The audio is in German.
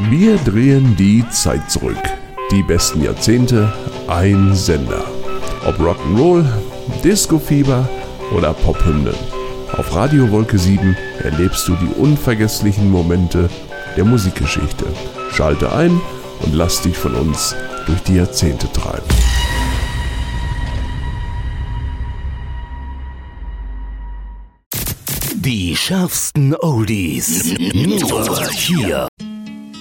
Wir drehen die Zeit zurück. Die besten Jahrzehnte, ein Sender. Ob Rock'n'Roll, Disco-Fieber oder Pophymnen. Auf Radio Wolke 7 erlebst du die unvergesslichen Momente der Musikgeschichte. Schalte ein und lass dich von uns durch die Jahrzehnte treiben. Die schärfsten Oldies. Nur hier.